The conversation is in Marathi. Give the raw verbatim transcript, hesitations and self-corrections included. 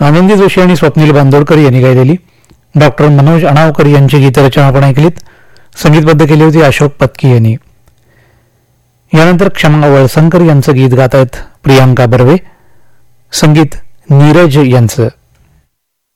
आनंदी जोशी आणि स्वप्नील बांदोडकर यांनी गायलेली. डॉक्टर मनोज अणावकर यांची गीतरचना आपण ऐकलीत. संगीतबद्ध केली होती अशोक पत्की यांनी. यानंतर क्षमा वळसंकर यांचं गीत गात आहेत प्रियांका बर्वे, संगीत नीरज यांचं.